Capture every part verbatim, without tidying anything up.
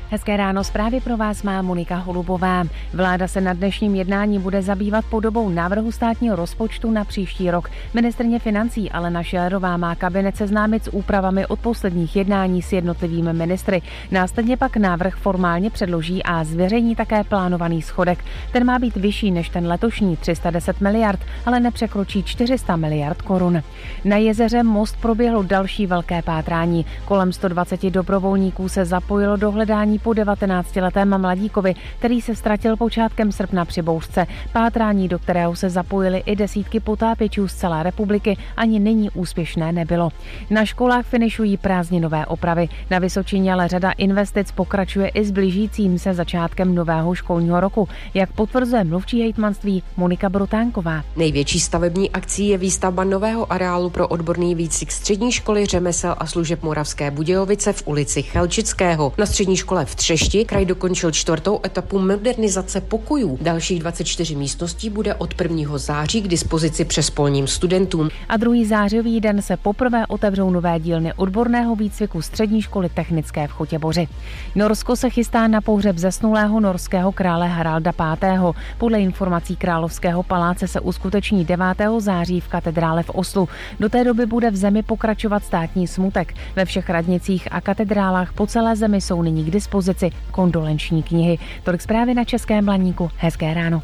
Hezké ráno, zprávy pro vás má Monika Holubová. Vláda se na dnešním jednání bude zabývat podobou návrhu státního rozpočtu na příští rok. Ministryně financí Alena Schillerová má kabinet seznámit s úpravami od posledních jednání s jednotlivými ministry. Následně pak návrh formálně předloží a zveřejní také plánovaný schodek. Ten má být vyšší než ten letošní tři sta deset miliard, ale nepřekročí čtyři sta miliard korun. Na jezeře Most proběhlo další velké pátrání. Kolem sto dvacet dobrovolníků se zapojilo do hledání po devatenáctiletém mladíkovi, který se ztratil počátkem srpna při bouřce. Pátrání, do kterého se zapojili i desítky potápěčů z celé republiky, ani nyní úspěšné nebylo. Na školách finišují prázdninové opravy. Na Vysočině ale řada investic pokračuje i s blížícím se začátkem nového školního roku, jak potvrzuje mluvčí hejtmanství Monika Brotánková. Největší stavební akcí je výstavba nového areálu pro odborný výcvik střední školy řemesel a služeb Moravské Budějovice v ulici Chelčického. Na střední škole v Třešti kraj dokončil čtvrtou etapu modernizace pokojů. Dalších dvacet čtyři místností bude od prvního září k dispozici přespolním studentům. A druhý zářivý den se poprvé otevřou nové dílny odborného výcviku střední školy technické v Chotěboři. Norsko se chystá na pohřeb zesnulého norského krále Haralda pátého. Podle informací Královského paláce se uskuteční devátého září v katedrále v Oslu. Do té doby bude v zemi pokračovat státní smutek. Ve všech radnicích a katedrálách po celé zemi jsou nyní k dispozici kondolenční knihy. Tolik zprávy na Českém Blaníku. Hezké ráno.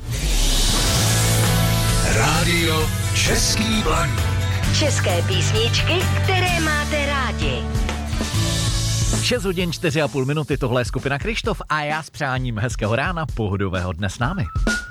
Rádio Český Blaník. České písničky, které máte rádi. šest hodin čtyři a půl minuty, tohle je skupina Krištof a já s přáním hezkého rána, pohodového dne s námi.